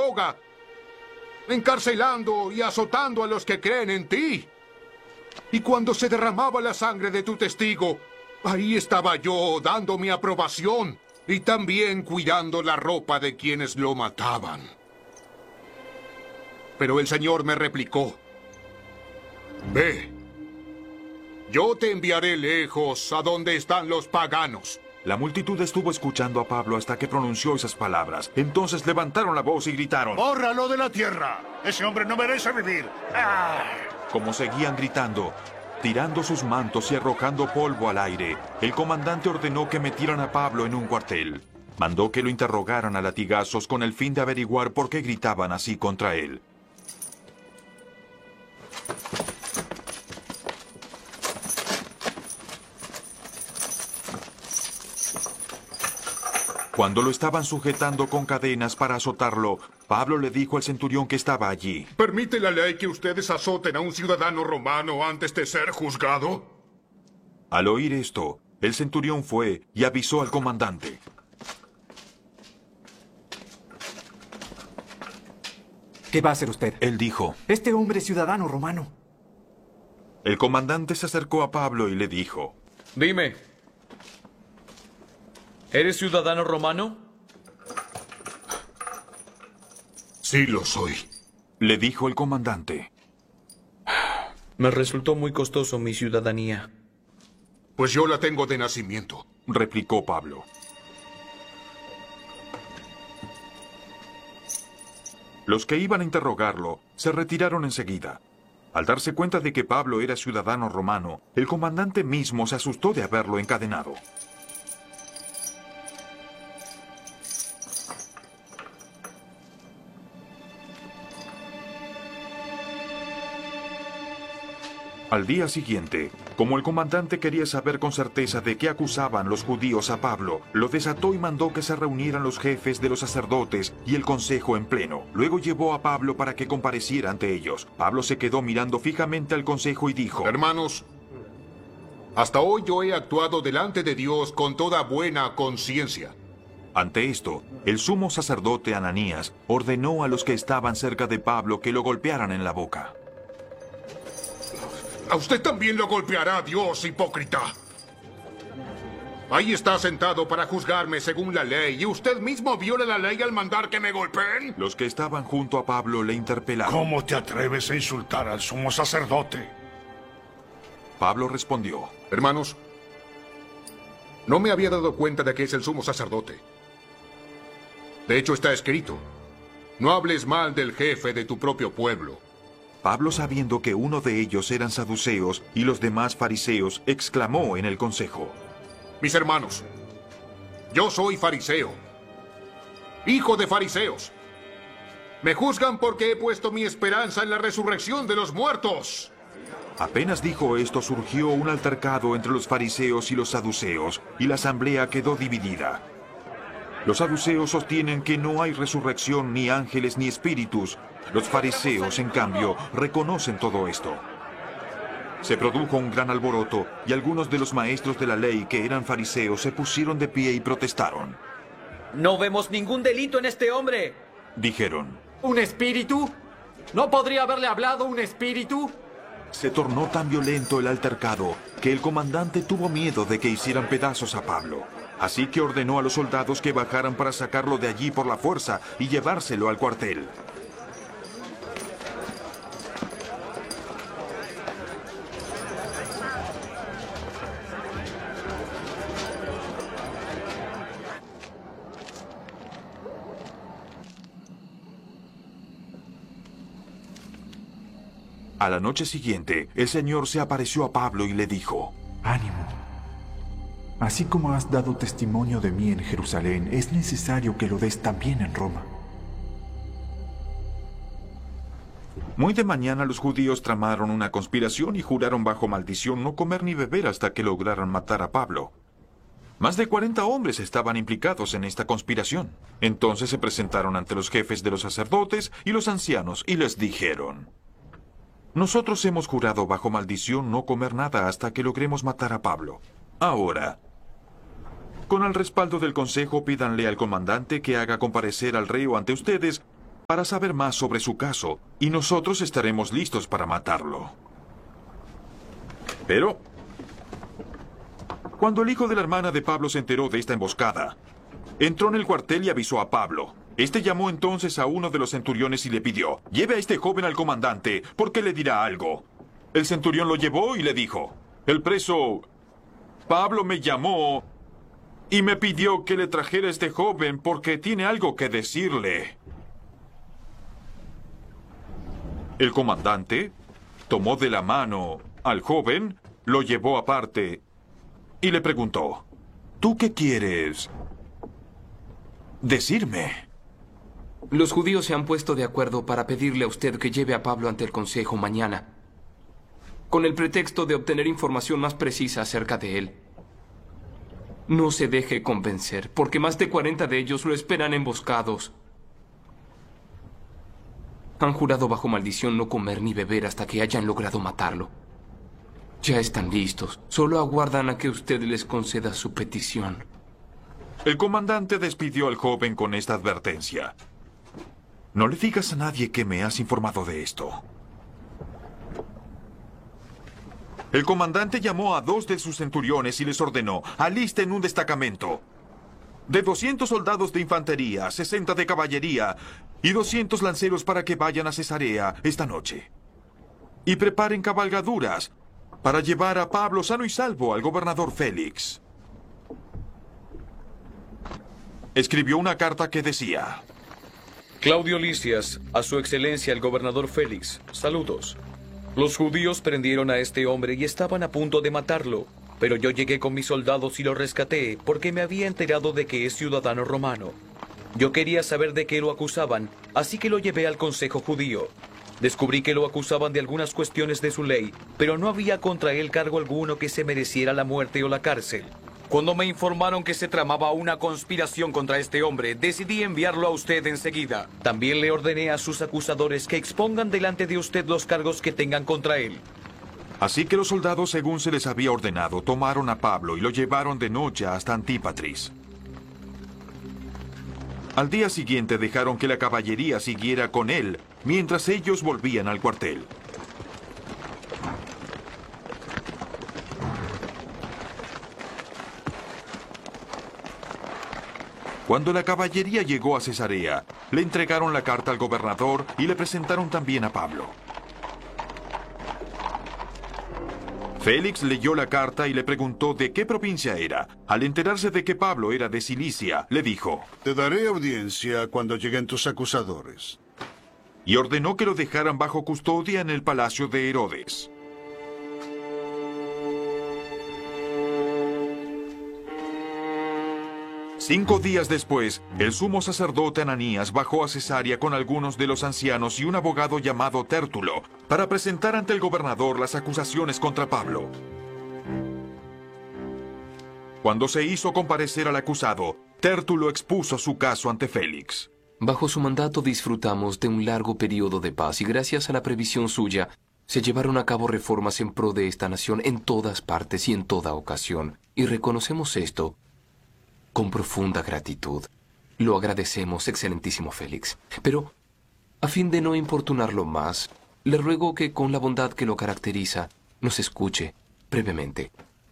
sinagoga, encarcelando y azotando a los que creen en ti. Y cuando se derramaba la sangre de tu testigo, ahí estaba yo dando mi aprobación y también cuidando la ropa de quienes lo mataban. Pero el Señor me replicó: Ve, yo te enviaré lejos a donde están los paganos. La multitud estuvo escuchando a Pablo hasta que pronunció esas palabras. Entonces levantaron la voz y gritaron: ¡Bórralo de la tierra! ¡Ese hombre no merece vivir! ¡Ah! Como seguían gritando, tirando sus mantos y arrojando polvo al aire, el comandante ordenó que metieran a Pablo en un cuartel. Mandó que lo interrogaran a latigazos con el fin de averiguar por qué gritaban así contra él. Cuando lo estaban sujetando con cadenas para azotarlo, Pablo le dijo al centurión que estaba allí: ¿Permite la ley que ustedes azoten a un ciudadano romano antes de ser juzgado? Al oír esto, el centurión fue y avisó al comandante. ¿Qué va a hacer usted? Él dijo: Este hombre es ciudadano romano. El comandante se acercó a Pablo y le dijo: Dime, ¿eres ciudadano romano? Sí lo soy. Le dijo el comandante. Me resultó muy costoso mi ciudadanía. Pues yo la tengo de nacimiento, replicó Pablo. Los que iban a interrogarlo se retiraron enseguida. Al darse cuenta de que Pablo era ciudadano romano, el comandante mismo se asustó de haberlo encadenado. Al día siguiente, como el comandante quería saber con certeza de qué acusaban los judíos a Pablo, lo desató y mandó que se reunieran los jefes de los sacerdotes y el consejo en pleno. Luego llevó a Pablo para que compareciera ante ellos. Pablo se quedó mirando fijamente al consejo y dijo: Hermanos, hasta hoy yo he actuado delante de Dios con toda buena conciencia. Ante esto, el sumo sacerdote Ananías ordenó a los que estaban cerca de Pablo que lo golpearan en la boca. A usted también lo golpeará Dios, hipócrita. Ahí está sentado para juzgarme según la ley, y usted mismo viola la ley al mandar que me golpeen. Los que estaban junto a Pablo le interpelaron: ¿Cómo te atreves a insultar al sumo sacerdote? Pablo respondió: Hermanos, no me había dado cuenta de que es el sumo sacerdote. De hecho, está escrito: no hables mal del jefe de tu propio pueblo. Pablo, sabiendo que uno de ellos eran saduceos y los demás fariseos, exclamó en el consejo: Mis hermanos, yo soy fariseo, hijo de fariseos. Me juzgan porque he puesto mi esperanza en la resurrección de los muertos. Apenas dijo esto, surgió un altercado entre los fariseos y los saduceos, y la asamblea quedó dividida. Los saduceos sostienen que no hay resurrección, ni ángeles, ni espíritus. Los fariseos, en cambio, reconocen todo esto. Se produjo un gran alboroto, y algunos de los maestros de la ley que eran fariseos se pusieron de pie y protestaron. No vemos ningún delito en este hombre, Dijeron. ¿Un espíritu? ¿No podría haberle hablado un espíritu? Se tornó tan violento el altercado que el comandante tuvo miedo de que hicieran pedazos a Pablo. Así que ordenó a los soldados que bajaran para sacarlo de allí por la fuerza y llevárselo al cuartel. A la noche siguiente, el Señor se apareció a Pablo y le dijo: Ánimo. Así como has dado testimonio de mí en Jerusalén, es necesario que lo des también en Roma. Muy de mañana los judíos tramaron una conspiración y juraron bajo maldición no comer ni beber hasta que lograran matar a Pablo. Más de 40 hombres estaban implicados en esta conspiración. Entonces se presentaron ante los jefes de los sacerdotes y los ancianos y les dijeron: Nosotros hemos jurado bajo maldición no comer nada hasta que logremos matar a Pablo. Ahora, con el respaldo del consejo, pídanle al comandante que haga comparecer al reo ante ustedes para saber más sobre su caso, y nosotros estaremos listos para matarlo. Pero, cuando el hijo de la hermana de Pablo se enteró de esta emboscada, entró en el cuartel y avisó a Pablo. Este llamó entonces a uno de los centuriones y le pidió: lleve a este joven al comandante, porque le dirá algo. El centurión lo llevó y le dijo: el preso Pablo me llamó y me pidió que le trajera a este joven porque tiene algo que decirle. El comandante tomó de la mano al joven, lo llevó aparte y le preguntó: ¿tú qué quieres decirme? Los judíos se han puesto de acuerdo para pedirle a usted que lleve a Pablo ante el consejo mañana, con el pretexto de obtener información más precisa acerca de él. No se deje convencer, porque más de 40 de ellos lo esperan emboscados. Han jurado bajo maldición no comer ni beber hasta que hayan logrado matarlo. Ya están listos. Solo aguardan a que usted les conceda su petición. El comandante despidió al joven con esta advertencia: no le digas a nadie que me has informado de esto. El comandante llamó a 2 de sus centuriones y les ordenó: alisten un destacamento de 200 soldados de infantería, 60 de caballería y 200 lanceros para que vayan a Cesarea esta noche. Y preparen cabalgaduras para llevar a Pablo sano y salvo al gobernador Félix. Escribió una carta que decía: Claudio Lisias, a su excelencia el gobernador Félix, saludos. Los judíos prendieron a este hombre y estaban a punto de matarlo, pero yo llegué con mis soldados y lo rescaté porque me había enterado de que es ciudadano romano. Yo quería saber de qué lo acusaban, así que lo llevé al consejo judío. Descubrí que lo acusaban de algunas cuestiones de su ley, pero no había contra él cargo alguno que se mereciera la muerte o la cárcel. Cuando me informaron que se tramaba una conspiración contra este hombre, decidí enviarlo a usted enseguida. También le ordené a sus acusadores que expongan delante de usted los cargos que tengan contra él. Así que los soldados, según se les había ordenado, tomaron a Pablo y lo llevaron de noche hasta Antípatris. Al día siguiente dejaron que la caballería siguiera con él, mientras ellos volvían al cuartel. Cuando la caballería llegó a Cesarea, le entregaron la carta al gobernador y le presentaron también a Pablo. Félix leyó la carta y le preguntó de qué provincia era. Al enterarse de que Pablo era de Cilicia, le dijo: Te daré audiencia cuando lleguen tus acusadores. Y ordenó que lo dejaran bajo custodia en el palacio de Herodes. Cinco días después, el sumo sacerdote Ananías bajó a Cesarea con algunos de los ancianos y un abogado llamado Tértulo para presentar ante el gobernador las acusaciones contra Pablo. Cuando se hizo comparecer al acusado, Tértulo expuso su caso ante Félix. Bajo su mandato disfrutamos de un largo periodo de paz y gracias a la previsión suya se llevaron a cabo reformas en pro de esta nación en todas partes y en toda ocasión. Y reconocemos esto con profunda gratitud. Lo agradecemos, excelentísimo Félix. Pero, a fin de no importunarlo más, le ruego que con la bondad que lo caracteriza, nos escuche brevemente.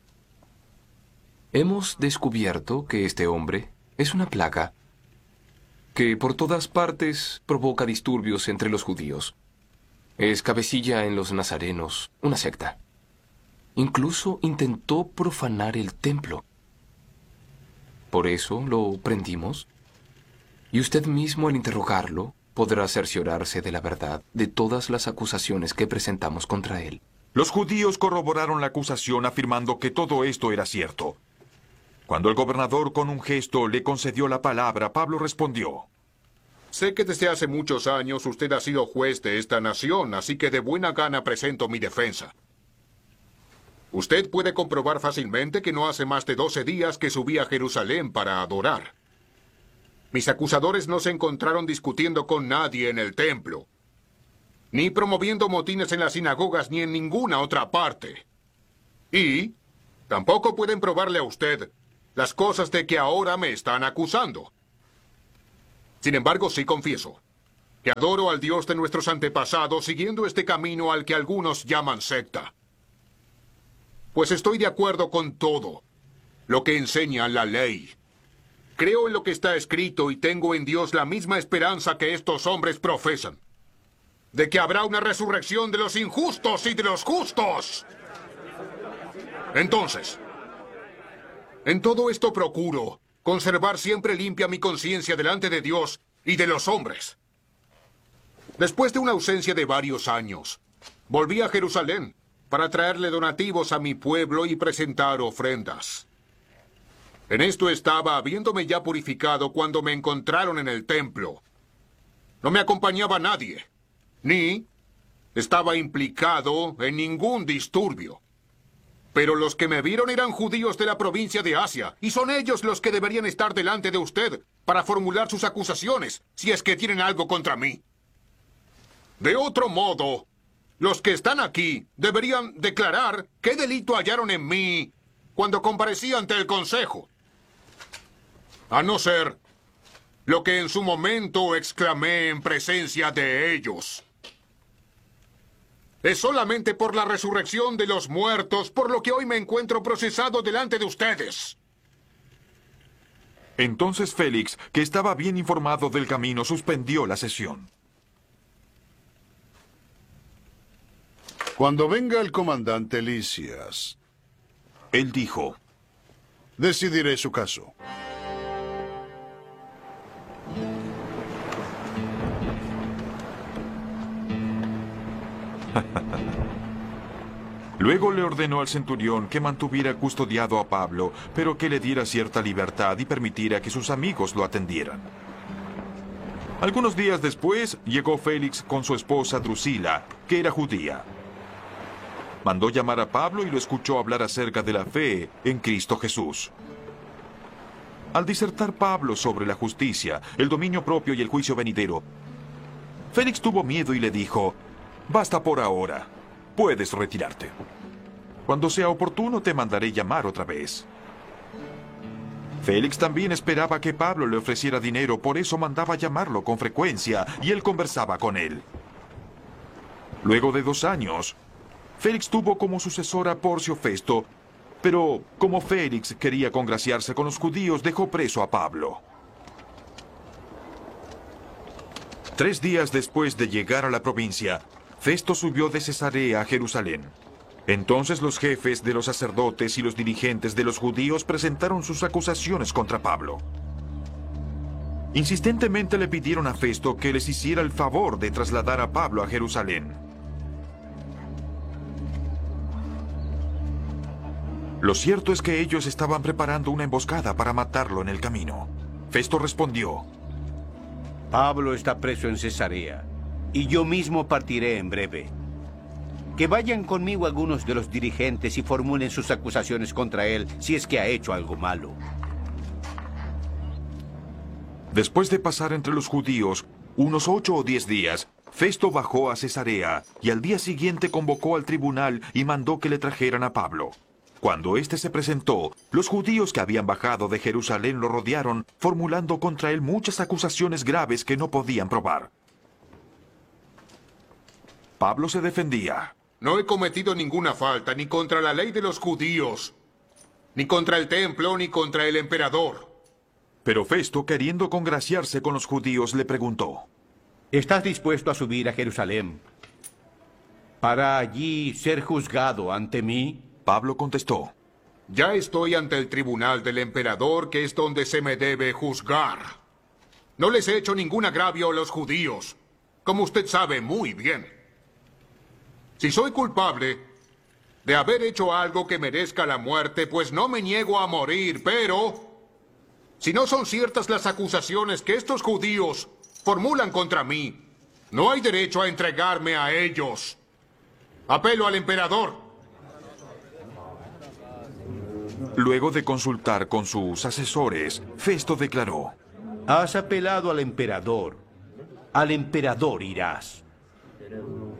Hemos descubierto que este hombre es una plaga que por todas partes provoca disturbios entre los judíos. Es cabecilla en los nazarenos, una secta. Incluso intentó profanar el templo. Por eso lo prendimos. Y usted mismo, al interrogarlo, podrá cerciorarse de la verdad de todas las acusaciones que presentamos contra él. Los judíos corroboraron la acusación afirmando que todo esto era cierto. Cuando el gobernador con un gesto le concedió la palabra, Pablo respondió: Sé que desde hace muchos años usted ha sido juez de esta nación, así que de buena gana presento mi defensa. Usted puede comprobar fácilmente que no hace más de 12 días que subí a Jerusalén para adorar. Mis acusadores no se encontraron discutiendo con nadie en el templo, ni promoviendo motines en las sinagogas ni en ninguna otra parte. Y tampoco pueden probarle a usted las cosas de que ahora me están acusando. Sin embargo, sí confieso que adoro al Dios de nuestros antepasados siguiendo este camino al que algunos llaman secta. Pues estoy de acuerdo con todo lo que enseña la ley. Creo en lo que está escrito y tengo en Dios la misma esperanza que estos hombres profesan, de que habrá una resurrección de los injustos y de los justos. Entonces, en todo esto procuro conservar siempre limpia mi conciencia delante de Dios y de los hombres. Después de una ausencia de varios años, volví a Jerusalén para traerle donativos a mi pueblo y presentar ofrendas. En esto estaba, habiéndome ya purificado, cuando me encontraron en el templo. No me acompañaba nadie, ni estaba implicado en ningún disturbio. Pero los que me vieron eran judíos de la provincia de Asia, y son ellos los que deberían estar delante de usted para formular sus acusaciones, si es que tienen algo contra mí. De otro modo, los que están aquí deberían declarar qué delito hallaron en mí cuando comparecí ante el consejo. A no ser lo que en su momento exclamé en presencia de ellos. Es solamente por la resurrección de los muertos por lo que hoy me encuentro procesado delante de ustedes. Entonces Félix, que estaba bien informado del camino, suspendió la sesión. Cuando venga el comandante Lisias, Él dijo: decidiré su caso. Luego le ordenó al centurión que mantuviera custodiado a Pablo, pero que le diera cierta libertad y permitiera que sus amigos lo atendieran. Algunos días después llegó Félix con su esposa Drusila, que era judía. Mandó llamar a Pablo y lo escuchó hablar acerca de la fe en Cristo Jesús. Al disertar Pablo sobre la justicia, el dominio propio y el juicio venidero, Félix tuvo miedo y le dijo: «Basta por ahora. Puedes retirarte. Cuando sea oportuno te mandaré llamar otra vez». Félix también esperaba que Pablo le ofreciera dinero, por eso mandaba llamarlo con frecuencia y él conversaba con él. Luego de 2 años, Félix tuvo como sucesor a Porcio Festo, pero como Félix quería congraciarse con los judíos, dejó preso a Pablo. 3 días después de llegar a la provincia, Festo subió de Cesarea a Jerusalén. Entonces los jefes de los sacerdotes y los dirigentes de los judíos presentaron sus acusaciones contra Pablo. Insistentemente le pidieron a Festo que les hiciera el favor de trasladar a Pablo a Jerusalén. Lo cierto es que ellos estaban preparando una emboscada para matarlo en el camino. Festo respondió: Pablo está preso en Cesarea, y yo mismo partiré en breve. Que vayan conmigo algunos de los dirigentes y formulen sus acusaciones contra él si es que ha hecho algo malo. Después de pasar entre los judíos unos 8 o 10 días, Festo bajó a Cesarea y al día siguiente convocó al tribunal y mandó que le trajeran a Pablo. Cuando éste se presentó, los judíos que habían bajado de Jerusalén lo rodearon, formulando contra él muchas acusaciones graves que no podían probar. Pablo se defendía: No he cometido ninguna falta, ni contra la ley de los judíos, ni contra el templo, ni contra el emperador. Pero Festo, queriendo congraciarse con los judíos, le preguntó: ¿Estás dispuesto a subir a Jerusalén para allí ser juzgado ante mí? Pablo contestó: Ya estoy ante el tribunal del emperador, que es donde se me debe juzgar. No les he hecho ningún agravio a los judíos, como usted sabe muy bien. Si soy culpable de haber hecho algo que merezca la muerte, pues no me niego a morir, pero si no son ciertas las acusaciones que estos judíos formulan contra mí, no hay derecho a entregarme a ellos. Apelo al emperador. Luego de consultar con sus asesores, Festo declaró: Has apelado al emperador. Al emperador irás.